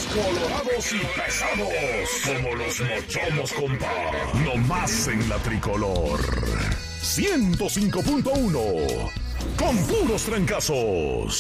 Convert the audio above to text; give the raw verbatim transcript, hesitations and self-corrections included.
colorados y pesados como los mochomos, compa. No más en la tricolor. ciento cinco punto uno con puros trancazos.